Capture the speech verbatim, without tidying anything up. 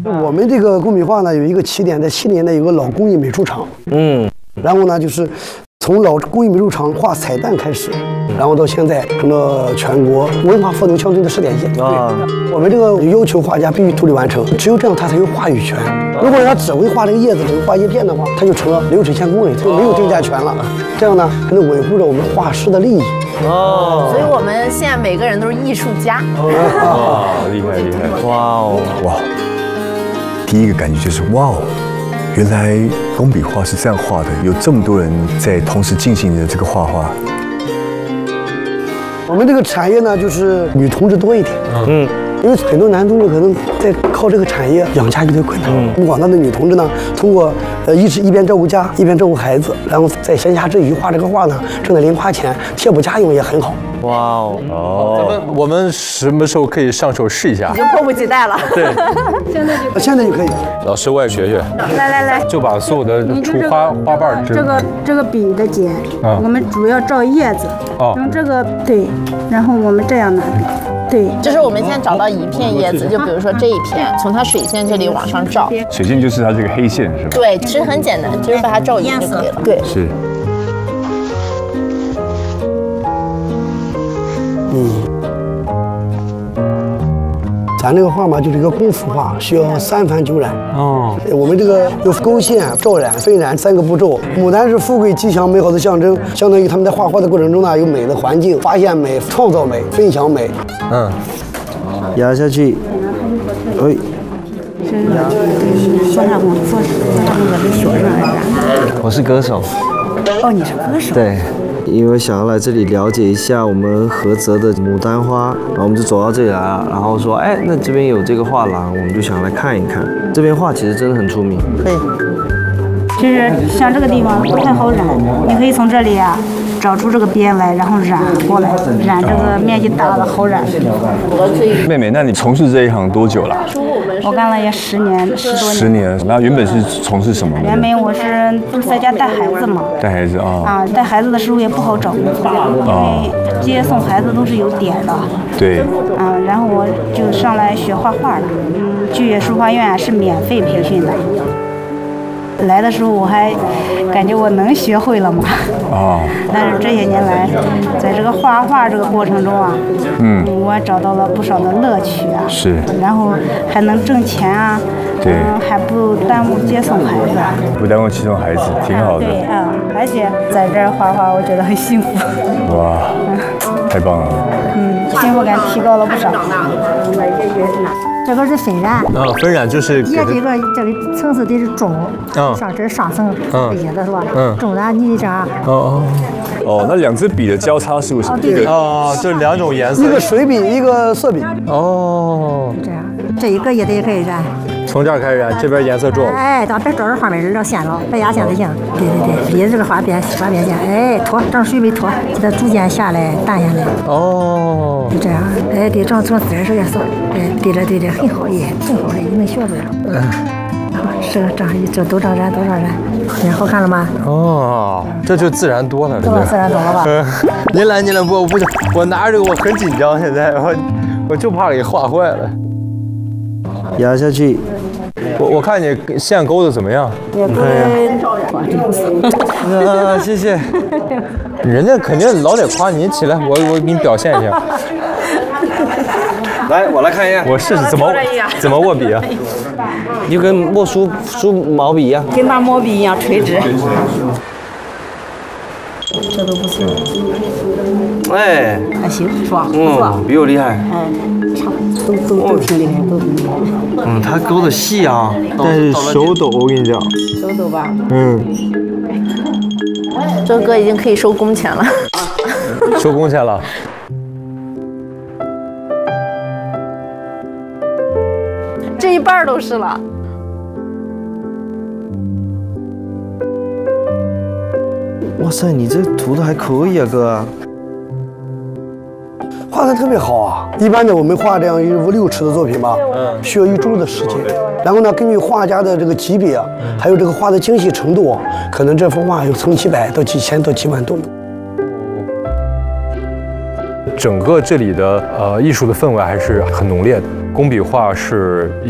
我们这个工笔画呢，有一个起点，在七零年代有个老工艺美术厂，嗯，然后呢就是从老工艺美术厂画彩蛋开始，然后到现在成了全国文化赋能乡村的试点线啊。我们这个要求画家必须独立完成，只有这样他才有话语权。如果他只会画这个叶子，只会画叶片的话，他就成了流水线工人，他就没有定价权了。这样呢，才能维护着我们画师的利益。 哦，所以我们现在每个人都是艺术家。 哇，厉害厉害！哇哦哇！ 第一个感觉就是哇哦，原来工笔画是这样画的，有这么多人在同时进行着这个画画。 我们这个产业呢，就是女同志多一点，嗯，因为很多男同志可能在靠这个产业养家有点困难。嗯，我们广大的女同志呢，通过呃一直一边照顾家，一边照顾孩子，然后在闲暇之余画这个画呢，挣点零花钱，贴补家用也很好。 哇哦哦，咱们我们什么时候可以上手试一下？ 已经迫不及待了。 对， 现在就现在就可以。 老师，我也学学。 来来来， 就把所有的出花花瓣这个这个笔的尖，我们主要照叶子。哦。用这个对，然后我们这样拿。对， 就是我们现在找到一片叶子，就比如说这一片，从它水线这里往上照。 水线就是它这个黑线是吧？ 对，其实很简单，就是把它照匀就可以了。对， 是。 嗯，咱这个画嘛，就是一个功夫画，需要三繁九染。哦，我们这个有勾线、照染、分染三个步骤。牡丹是富贵、吉祥、美好的象征，相当于他们在画画的过程中呢，有美的环境，发现美、创造美、分享美。 嗯，压下去，哎。 做啥工？做做啥工作？给学生染。 我是歌手。 哦，你是歌手。 对。因为想要来这里了解一下我们菏泽的牡丹花，然后我们就走到这里来了，然后说，哎，那这边有这个画廊，我们就想来看一看。这边画其实真的很出名。 对，就是像这个地方不太好染，你可以从这里啊找出这个边来，然后染过来，染这个面积大的好染。 妹妹，那你从事这一行多久了？ 我干了也十年，十多年。 十年，那原本是从事什么的？ 原本我是不是在家带孩子嘛？ 带孩子啊。 啊，带孩子的时候也不好找工作，因为接送孩子都是有点的。 对。 啊，然后我就上来学画画了。嗯，巨野书画院是免费培训的。来的时候我还感觉我能学会了嘛，啊！但是这些年来，在这个画画这个过程中啊，嗯，我找到了不少的乐趣啊， 是， 然后还能挣钱啊， 对， 嗯，还不耽误接送孩子， 不耽误接送孩子，挺好的。 对啊，而且在这儿画画，我觉得很幸福。 哇，太棒了！ 嗯，幸福感提高了不少。 这个是分染， 啊，分染就是叶这个这个层次得是中，嗯，上这是上层这叶子是吧？嗯，中染你这样。 哦哦哦，那两支笔的交叉是不是？ 哦，对对。 哦，就是两种颜色， 一个水笔，一个色笔。 哦，这样，这一个叶子也可以染。 从这儿开始染，这边颜色重。 哎，到别找着画面这线了，白压线就行。对对对，离这个画边画边线，哎，拖，让水笔拖，给它逐渐下来，淡下来。哦，就这样，哎，对，正正自然是颜色，哎，对了对了，很好耶，很好嘞，你能学会了。嗯。是这样，这都这样染，都这样染，你好看了吗？ 哦，这就自然多了， 对吧？自然多了吧？ 您来，您来，我我不行，我拿着我很紧张，现在我我就怕给画坏了。 压下去。 我我看你线勾的怎么样？ 也勾的。啊，谢谢。人家肯定老得夸你，起来，我我给你表现一下。 来，我来看一下。 我试试怎么怎么握笔啊？ 就跟握书书毛笔一样， 跟拿毛笔一样垂直。这都不错。 哎， 还行是吧？嗯， 比我厉害。 哎，差不多，都都都挺厉害，都挺厉害。 嗯，他勾的细啊， 但是手抖，我跟你讲。 手抖吧。 嗯。 周哥已经可以收工钱了。 收工钱了。 这一半都是了。 哇塞，你这涂的还可以啊，哥。 画的特别好啊！一般的我们画这样一五六尺的作品吧，嗯，需要一周的时间。然后呢，根据画家的这个级别啊，还有这个画的精细程度，可能这幅画有从几百到几千到几万都有。 整个这里的呃艺术的氛围还是很浓烈的。工笔画是